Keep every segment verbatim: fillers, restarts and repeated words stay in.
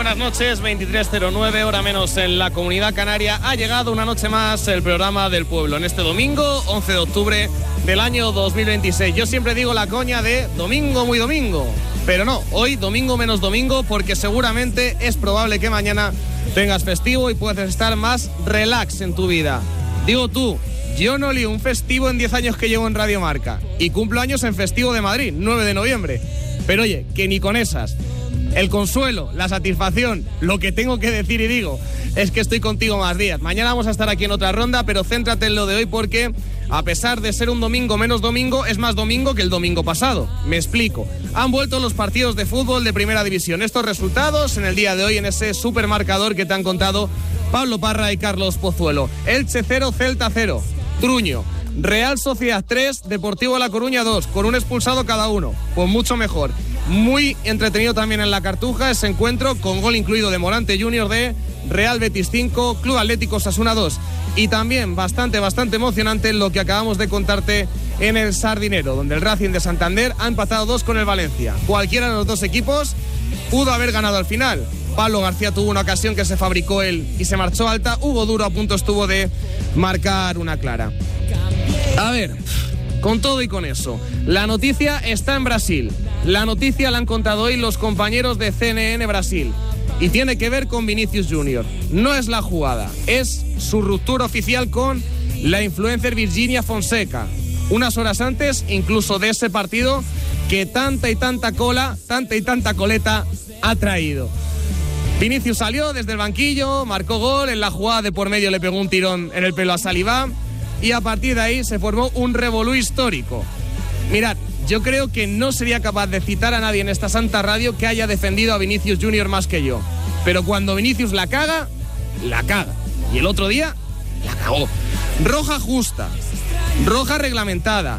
buenas noches, veintitrés cero nueve, hora menos en la Comunidad Canaria. Ha llegado una noche más el programa del pueblo, en este domingo, once de octubre del año dos mil veintiséis. Yo siempre digo la coña de domingo muy domingo, pero no, hoy domingo menos domingo, porque seguramente es probable que mañana tengas festivo y puedas estar más relax en tu vida. Digo tú, yo no lío un festivo en diez años que llevo en Radio Marca y cumplo años en festivo de Madrid, nueve de noviembre. Pero oye, que ni con esas. El consuelo, la satisfacción, lo que tengo que decir y digo es que estoy contigo más días. Mañana vamos a estar aquí en otra ronda, pero céntrate en lo de hoy porque a pesar de ser un domingo menos domingo, es más domingo que el domingo pasado. Me explico. Han vuelto los partidos de fútbol de Primera División. Estos resultados en el día de hoy en ese supermarcador que te han contado Pablo Parra y Carlos Pozuelo. Elche cero, Celta cero. Truño. Real Sociedad tres, Deportivo La Coruña dos, con un expulsado cada uno. Pues mucho mejor. Muy entretenido también en la Cartuja ese encuentro, con gol incluido de Morante Junior de Real Betis cinco, Club Atlético Osasuna dos. Y también bastante, bastante emocionante lo que acabamos de contarte en el Sardinero, donde el Racing de Santander ha empatado dos con el Valencia. Cualquiera de los dos equipos pudo haber ganado al final. Pablo García tuvo una ocasión que se fabricó él y se marchó alta. Hugo Duro a punto estuvo de marcar una clara. A ver, con todo y con eso, la noticia está en Brasil. La noticia la han contado hoy los compañeros de C N N Brasil y tiene que ver con Vinicius Junior. No es la jugada, es su ruptura oficial con la influencer Virginia Fonseca. Unas horas antes, incluso de ese partido que tanta y tanta cola, tanta y tanta coleta ha traído. Vinicius salió desde el banquillo, marcó gol, en la jugada de por medio le pegó un tirón en el pelo a Saliba y a partir de ahí se formó un revolú histórico. Mirad, yo creo que no sería capaz de citar a nadie en esta santa radio que haya defendido a Vinicius Junior más que yo. Pero cuando Vinicius la caga, la caga. Y el otro día, la cagó. Roja justa, roja reglamentada.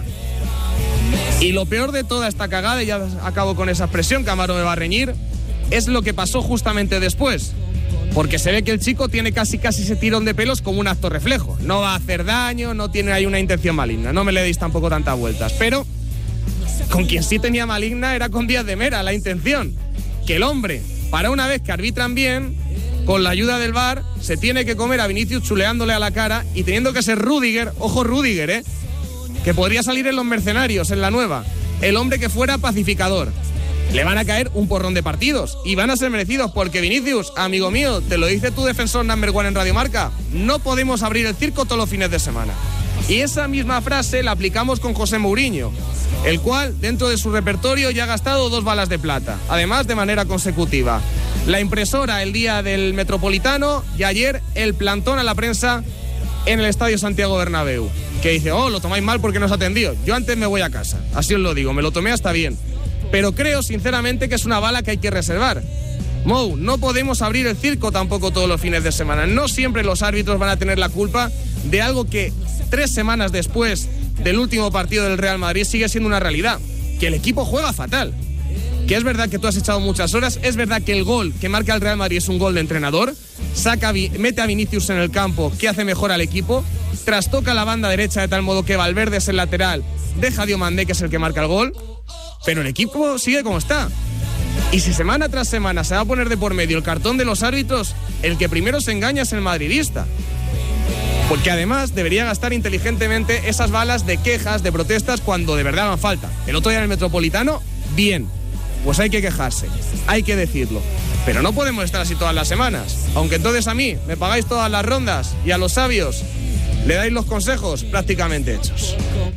Y lo peor de toda esta cagada, y ya acabo con esa expresión, que Amaro me va a reñir, es lo que pasó justamente después. Porque se ve que el chico tiene casi casi ese tirón de pelos como un acto reflejo. No va a hacer daño, no tiene ahí una intención maligna. No me le deis tampoco tantas vueltas. Pero con quien sí tenía maligna era con Díaz de Mera, la intención. Que el hombre, para una vez que arbitran bien, con la ayuda del V A R, se tiene que comer a Vinicius chuleándole a la cara y teniendo que ser Rüdiger, ojo Rüdiger, ¿eh? Que podría salir en Los Mercenarios, en la nueva. El hombre que fuera pacificador. Le van a caer un porrón de partidos y van a ser merecidos porque Vinicius, amigo mío, te lo dice tu defensor number one en Radio Marca, no podemos abrir el circo todos los fines de semana. Y esa misma frase la aplicamos con José Mourinho, el cual dentro de su repertorio ya ha gastado dos balas de plata, además de manera consecutiva. La impresora el día del Metropolitano y ayer el plantón a la prensa en el Estadio Santiago Bernabéu, que dice, oh, lo tomáis mal porque no os atendió. Yo antes me voy a casa, así os lo digo, me lo tomé hasta bien. Pero creo sinceramente que es una bala que hay que reservar. Mou, no podemos abrir el circo tampoco todos los fines de semana. No siempre los árbitros van a tener la culpa de algo que tres semanas después del último partido del Real Madrid sigue siendo una realidad. Que el equipo juega fatal. Que es verdad que tú has echado muchas horas. Es verdad que el gol que marca el Real Madrid es un gol de entrenador. Saca, mete a Vinicius en el campo, que hace mejor al equipo. Trastoca la banda derecha de tal modo que Valverde es el lateral. Deja a Diomandé, que es el que marca el gol. Pero el equipo sigue como está. Y si semana tras semana se va a poner de por medio el cartón de los árbitros, el que primero se engaña es el madridista. Porque además debería gastar inteligentemente esas balas de quejas, de protestas, cuando de verdad hagan falta. El otro día en el Metropolitano, bien. Pues hay que quejarse, hay que decirlo. Pero no podemos estar así todas las semanas. Aunque entonces a mí me pagáis todas las rondas y a los sabios le dais los consejos prácticamente hechos.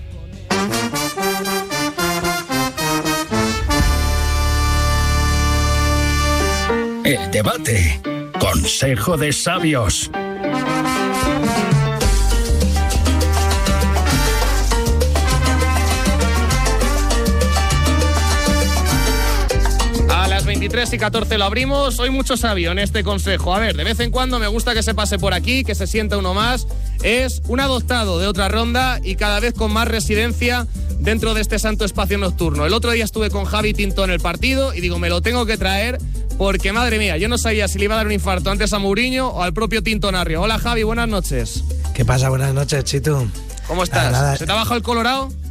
El debate. Consejo de sabios. A las veintitrés y catorce lo abrimos. Hoy mucho sabio en este consejo. A ver, de vez en cuando me gusta que se pase por aquí, que se sienta uno más. Es un adoptado de otra ronda y cada vez con más residencia dentro de este santo espacio nocturno. El otro día estuve con Javi Tinto en el partido y digo, me lo tengo que traer porque, madre mía, yo no sabía si le iba a dar un infarto antes a Mourinho o al propio Tinto Narrio. Hola, Javi, buenas noches. ¿Qué pasa? Buenas noches, Chitu. ¿Cómo estás? Nada, nada. ¿Se te ha bajado el colorado?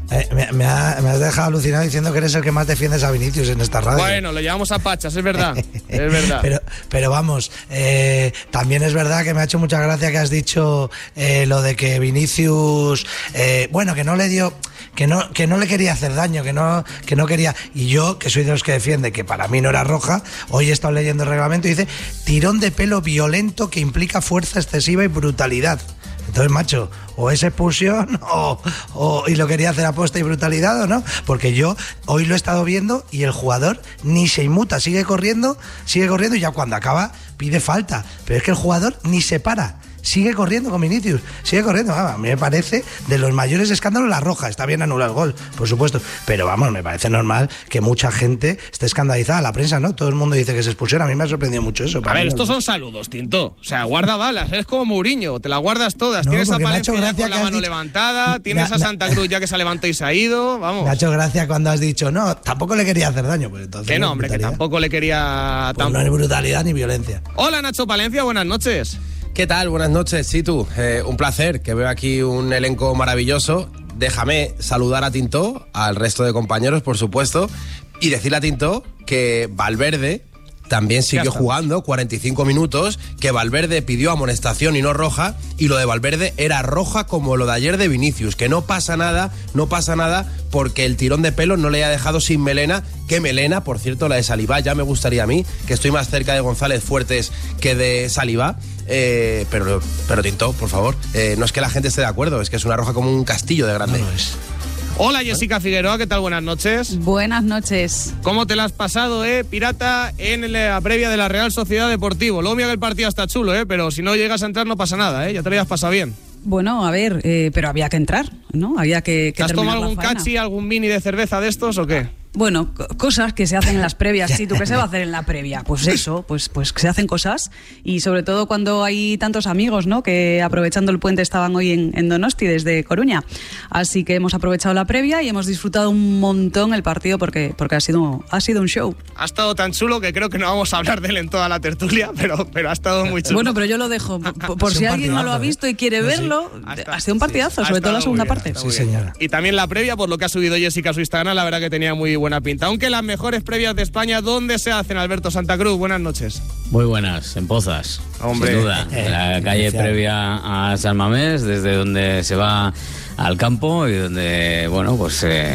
Eh, me, me, ha, me has dejado alucinado diciendo que eres el que más defiendes a Vinicius en esta radio. Bueno, lo llevamos a pachas, es verdad. Es verdad. Pero, pero vamos, eh, también es verdad que me ha hecho mucha gracia que has dicho eh, lo de que Vinicius, eh, bueno, que no le dio, que no, que no le quería hacer daño, que no, que no quería. Y yo, que soy de los que defiende que para mí no era roja, hoy he estado leyendo el reglamento y dice tirón de pelo violento que implica fuerza excesiva y brutalidad. Entonces, macho, o es expulsión o, o y lo quería hacer aposta y brutalidad o no, porque yo hoy lo he estado viendo y el jugador ni se inmuta, sigue corriendo, sigue corriendo y ya cuando acaba pide falta, pero es que el jugador ni se para. Sigue corriendo con Vinicius, sigue corriendo. Vamos, a mí me parece de los mayores escándalos la roja. Está bien anular el gol, por supuesto. Pero vamos, me parece normal que mucha gente esté escandalizada. La prensa, ¿no? Todo el mundo dice que se expulsión. A mí me ha sorprendido mucho eso. A ver, estos son saludos, Tinto. O sea, guarda balas. Eres como Mourinho, te las guardas todas. No, tienes a Palencia ya con la mano dicho... levantada, tienes me, a Santa Cruz ya que se ha levantado y se ha ido. Vamos. Me ha hecho gracia cuando has dicho, no, tampoco le quería hacer daño. Pues entonces que no, hombre, que tampoco le quería... Pues no es brutalidad ni violencia. Hola, Nacho Palencia, buenas noches. ¿Qué tal? Buenas noches, sí tú. Eh, un placer, que veo aquí un elenco maravilloso. Déjame saludar a Tinto, al resto de compañeros, por supuesto, y decirle a Tinto que Valverde también siguió jugando cuarenta y cinco minutos, que Valverde pidió amonestación y no roja, y lo de Valverde era roja como lo de ayer de Vinicius, que no pasa nada, no pasa nada porque el tirón de pelo no le haya dejado sin melena, que melena, por cierto, la de Saliba, ya me gustaría a mí, que estoy más cerca de González Fuertes que de Saliba, eh, pero, pero Tinto, por favor, eh, no es que la gente esté de acuerdo, es que es una roja como un castillo de grande. No, no es. Hola, Jessica Figueroa, ¿qué tal? Buenas noches. Buenas noches. ¿Cómo te la has pasado, eh, pirata, en la previa de la Real Sociedad Deportivo? Luego mira que el partido está chulo, eh, pero si no llegas a entrar no pasa nada, eh, ya te lo habías pasado bien. Bueno, a ver, eh, pero había que entrar, ¿no? Había que, que ¿Te has terminar tomado algún la faena. cachi, algún mini de cerveza de estos o qué? Bueno, co- cosas que se hacen en las previas, sí, ¿tú qué se va a hacer en la previa? Pues eso, pues, pues que se hacen cosas y sobre todo cuando hay tantos amigos, ¿no? Que aprovechando el puente estaban hoy en, en Donosti desde Coruña. Así que hemos aprovechado la previa y hemos disfrutado un montón el partido porque, porque ha sido, ha sido un show. Ha estado tan chulo que creo que no vamos a hablar de él en toda la tertulia, pero, pero ha estado muy chulo. Bueno, pero yo lo dejo, por, por si alguien no lo ha visto y quiere verlo, sí. Hasta, ha sido un partidazo, sí, sobre todo la segunda bien, parte. Sí, señora. Y también la previa, por lo que ha subido Jessica a su Instagram, la verdad que tenía muy buena pinta. Aunque las mejores previas de España, ¿dónde se hacen, Alberto Santa Cruz? Buenas noches. Muy buenas, en Pozas. Hombre. Sin duda. Eh, la calle especial. previa a San Mamés, desde donde se va al campo y donde, bueno, pues eh,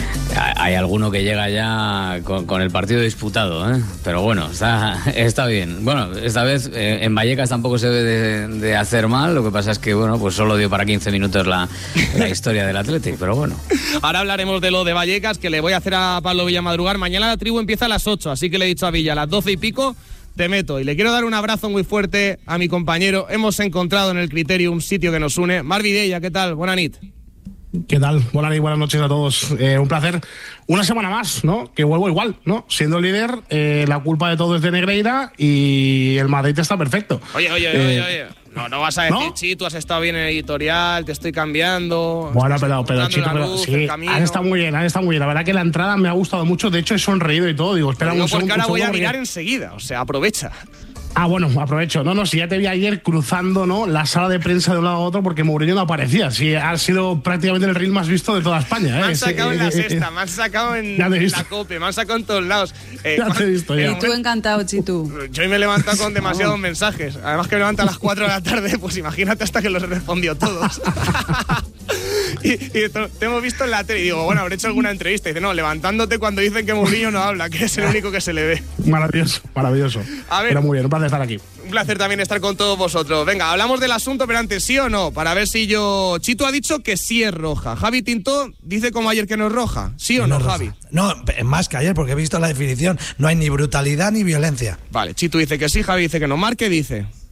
hay alguno que llega ya con, con el partido disputado, ¿eh? Pero bueno, está, está bien. Bueno, esta vez eh, en Vallecas tampoco se debe de, de hacer mal, lo que pasa es que, bueno, pues solo dio para quince minutos la, la historia del Athletic, pero bueno. Ahora hablaremos de lo de Vallecas, que le voy a hacer a Pablo Villamadrugar. Mañana la tribu empieza a las ocho, así que le he dicho a Villa, a las doce y pico te meto. Y le quiero dar un abrazo muy fuerte a mi compañero. Hemos encontrado en el Criterio un sitio que nos une. Mar Vidella, ¿qué tal? Buena nit. ¿Qué tal? Buenas noches, buenas noches a todos. Eh, un placer. Una semana más, ¿no? Que vuelvo igual, ¿no? Siendo el líder, eh, la culpa de todo es de Negreira y el Madrid está perfecto. Oye, oye, Eh, oye, oye. No, no vas a decir, ¿no? Chi, tú has estado bien en el editorial, te estoy cambiando. Bueno, estás pero, pero, encontrando Chito, la pero luz, sí, el camino. han estado muy bien, han estado muy bien. La verdad que la entrada me ha gustado mucho. De hecho, he sonreído y todo. Digo, espera Digo, un porque segundo. ahora un voy a segundo, mirar porque- enseguida, o sea, aprovecha. Ah, bueno, aprovecho. No, no, si ya te vi ayer cruzando, ¿no? La sala de prensa de un lado a otro porque Mourinho no aparecía. Sí, ha sido prácticamente el reel más visto de toda España, ¿eh? Me han Ese- sacado en la eh, eh, sexta, me han sacado en Ya te he visto. la COPE, me han sacado en todos lados. Eh, Ya te he visto, ya. Y tú encantado, Chitu. Yo hoy me he levantado con demasiados mensajes. Además que me levanto a las cuatro de la tarde, pues imagínate hasta que los he respondido todos. y, y te, te hemos visto en la tele y digo, bueno, habré hecho alguna entrevista. Y dice, no, levantándote cuando dicen que Mourinho no habla, que es el único que se le ve. Maravilloso, maravilloso. A ver. Pero muy bien, un placer estar aquí. Un placer también estar con todos vosotros. Venga, hablamos del asunto, pero antes, ¿sí o no? Para ver si yo... Chito ha dicho que sí es roja. Javi Tinto dice como ayer que no es roja. ¿Sí o no, roja. Javi? No, más que ayer, porque he visto la definición. No hay ni brutalidad ni violencia. Vale, Chito dice que sí, Javi dice que no. Marc, ¿qué dice?